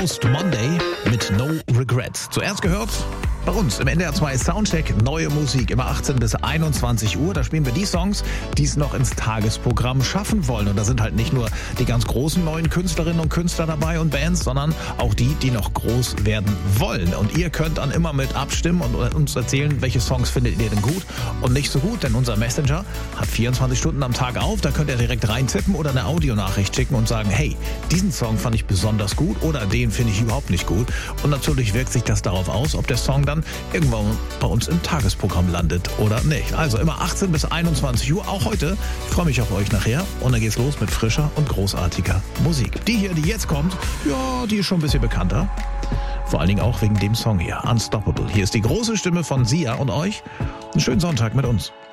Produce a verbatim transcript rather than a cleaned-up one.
Ghost Monday mit No Regrets. Zuerst gehört bei uns im N D R zwei Soundcheck neue Musik, immer achtzehn bis einundzwanzig Uhr. Da spielen wir die Songs, die es noch ins Tagesprogramm schaffen wollen. Und da sind halt nicht nur die ganz großen neuen Künstlerinnen und Künstler dabei und Bands, sondern auch die, die noch groß werden wollen. Und ihr könnt dann immer mit abstimmen und uns erzählen, welche Songs findet ihr denn gut und nicht so gut. Denn unser Messenger hat vierundzwanzig Stunden am Tag auf. Da könnt ihr direkt reintippen oder eine Audionachricht schicken und sagen, hey, diesen Song fand ich besonders gut oder den finde ich überhaupt nicht gut. Und natürlich wirkt sich das darauf aus, ob der Song dann irgendwann bei uns im Tagesprogramm landet oder nicht. Also immer achtzehn bis einundzwanzig Uhr, auch heute. Ich freue mich auf euch nachher und dann geht's los mit frischer und großartiger Musik. Die hier, die jetzt kommt, ja, die ist schon ein bisschen bekannter. Vor allen Dingen auch wegen dem Song hier, Unstoppable. Hier ist die große Stimme von Sia und euch. Einen schönen Sonntag mit uns.